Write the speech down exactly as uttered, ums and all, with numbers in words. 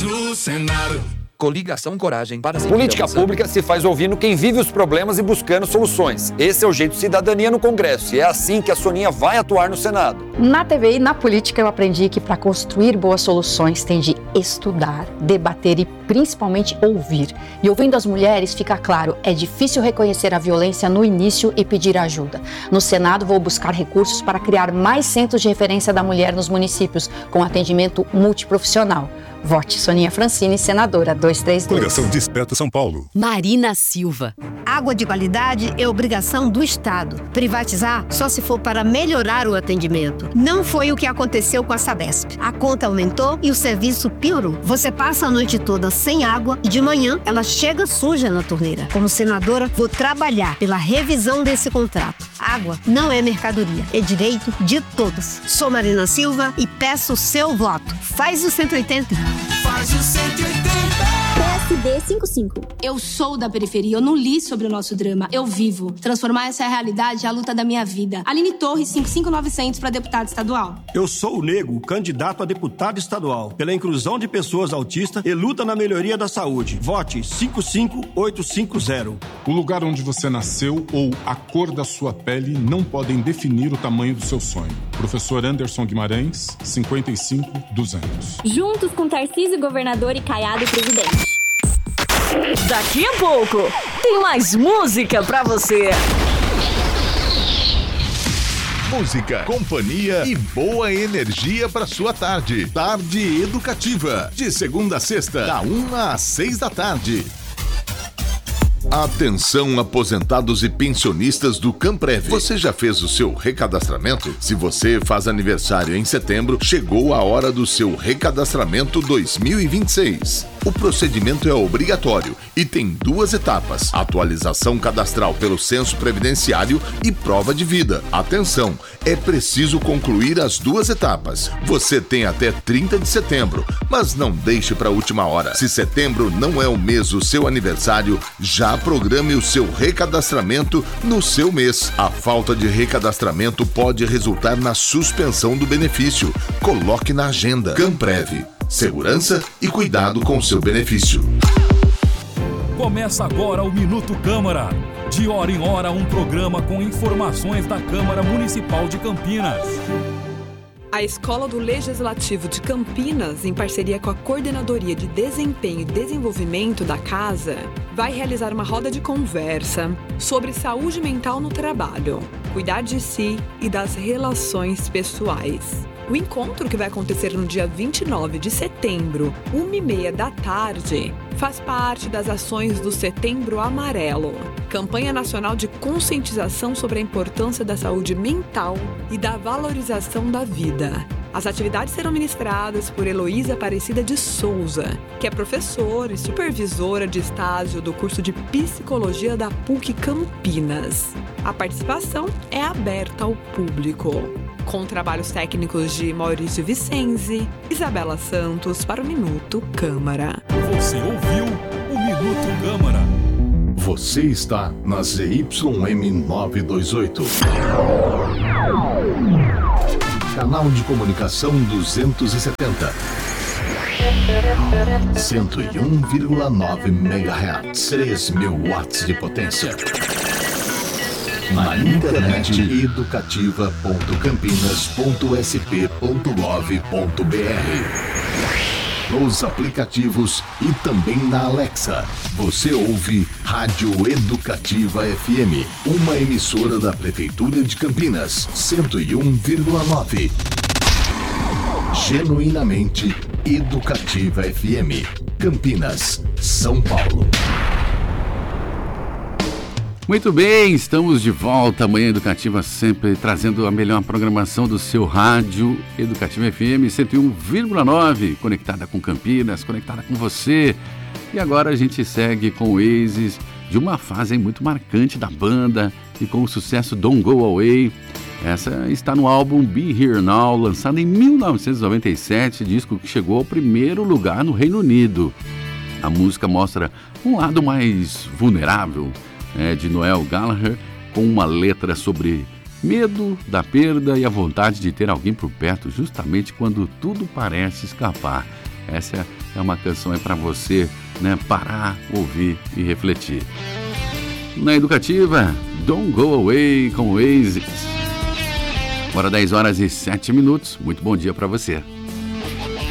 no Senado. Coligação Coragem para a Política pública se faz ouvindo quem vive os problemas e buscando soluções. Esse é o jeito cidadania no Congresso e é assim que a Soninha vai atuar no Senado. Na T V e na política eu aprendi que para construir boas soluções tem de estudar, debater e principalmente ouvir. E ouvindo as mulheres fica claro, é difícil reconhecer a violência no início e pedir ajuda. No Senado vou buscar recursos para criar mais centros de referência da mulher nos municípios com atendimento multiprofissional. Vote Soninha Francini, senadora duzentos e trinta e dois. Coligação Desperta São Paulo. Marina Silva. Água de qualidade é obrigação do Estado. Privatizar só se for para melhorar o atendimento. Não foi o que aconteceu com a Sabesp. A conta aumentou e o serviço piorou. Você passa a noite toda sem água e de manhã ela chega suja na torneira. Como senadora, vou trabalhar pela revisão desse contrato. Água não é mercadoria, é direito de todos. Sou Marina Silva e peço o seu voto. Faz o cento e oitenta. Faz o cento e oitenta. P S D cinquenta e cinco. Eu sou da periferia, eu não li sobre o nosso drama, eu vivo. Transformar essa realidade é a luta da minha vida. Aline Torres, cinquenta e cinco mil e novecentos para deputado estadual. Eu sou o Nego, candidato a deputado estadual, pela inclusão de pessoas autistas e luta na melhoria da saúde. Vote cinco cinco oito cinco zero. O lugar onde você nasceu ou a cor da sua pele não podem definir o tamanho do seu sonho. Professor Anderson Guimarães, cinquenta e cinco mil e duzentos. Juntos com Tarcísio, governador, e Caiado, presidente. Daqui a pouco tem mais música pra você. Música, companhia e boa energia para sua tarde. Tarde Educativa, de segunda a sexta, da uma às seis da tarde. Atenção, aposentados e pensionistas do Camprev. Você já fez o seu recadastramento? Se você faz aniversário em setembro, chegou a hora do seu recadastramento dois mil e vinte e seis. O procedimento é obrigatório e tem duas etapas: atualização cadastral pelo censo previdenciário e prova de vida. Atenção, é preciso concluir as duas etapas. Você tem até trinta de setembro, mas não deixe para a última hora. Se setembro não é o mês do seu aniversário, já programe o seu recadastramento no seu mês. A falta de recadastramento pode resultar na suspensão do benefício. Coloque na agenda. Camprev. Segurança e cuidado com seu benefício. Começa agora o Minuto Câmara. De hora em hora, um programa com informações da Câmara Municipal de Campinas. A Escola do Legislativo de Campinas, em parceria com a Coordenadoria de Desempenho e Desenvolvimento da Casa, vai realizar uma roda de conversa sobre saúde mental no trabalho, cuidar de si e das relações pessoais. O encontro, que vai acontecer no dia vinte e nove de setembro, uma e meia da tarde, faz parte das ações do Setembro Amarelo, campanha nacional de conscientização sobre a importância da saúde mental e da valorização da vida. As atividades serão ministradas por Heloísa Aparecida de Souza, que é professora e supervisora de estágio do curso de Psicologia da P U C Campinas. A participação é aberta ao público, com trabalhos técnicos de Maurício Vicenzi, Isabela Santos para o Minuto Câmara. Você ouviu o Minuto Câmara. Você está na Z Y M novecentos e vinte e oito. Canal de comunicação duzentos e setenta. cento e um vírgula nove megahertz. três mil watts de potência. Na internet, educativa ponto campinas ponto s p ponto gov ponto b r. Nos aplicativos e também na Alexa. Você ouve Rádio Educativa F M, uma emissora da Prefeitura de Campinas, cento e um vírgula nove. Genuinamente Educativa F M, Campinas, São Paulo. Muito bem, estamos de volta. Manhã Educativa sempre trazendo a melhor programação do seu rádio Educativa F M cento e um vírgula nove, conectada com Campinas, conectada com você. E agora a gente segue com o Oasis, de uma fase muito marcante da banda e com o sucesso Don't Go Away. Essa está no álbum Be Here Now, lançado em mil novecentos e noventa e sete, disco que chegou ao primeiro lugar no Reino Unido. A música mostra um lado mais vulnerável, É, de Noel Gallagher, com uma letra sobre medo da perda e a vontade de ter alguém por perto justamente quando tudo parece escapar. Essa é uma canção é para você, né, parar, ouvir e refletir. Na Educativa, Don't Go Away com Oasis. Agora dez horas e sete minutos. Muito bom dia para você.